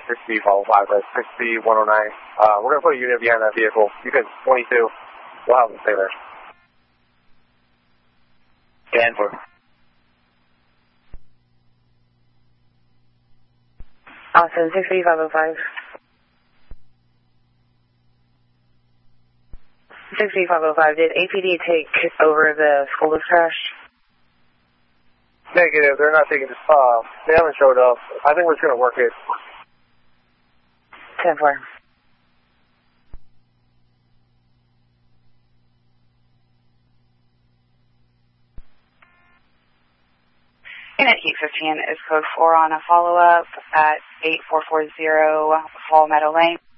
6B follow 5, that's 6B 109. We're going to put a unit behind that vehicle. You can 22. We'll have them stay there. Danforth. Austin, 6B 505. 6B 505, did APD take over the school bus crash? Negative, they're not taking this, they haven't showed up. I think we're just going to work it. 10-4. Unit Heat 15 is code 4 on a follow-up at 8440 Fall Meadow Lane.